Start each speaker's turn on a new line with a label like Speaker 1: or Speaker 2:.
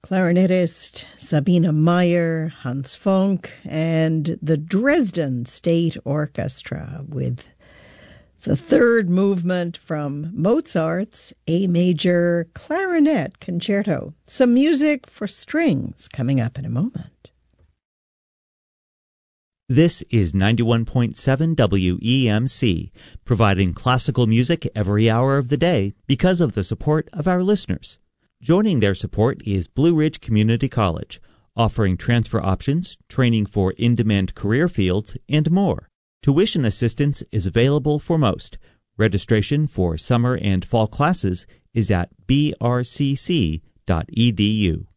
Speaker 1: clarinetist Sabine Meyer, Hans Funk, and the Dresden State Orchestra with the third movement from Mozart's A Major Clarinet Concerto. Some music for strings coming up in a moment.
Speaker 2: This is 91.7 WEMC, providing classical music every hour of the day because of the support of our listeners. Joining their support is Blue Ridge Community College, offering transfer options, training for in-demand career fields, and more. Tuition assistance is available for most. Registration for summer and fall classes is at brcc.edu.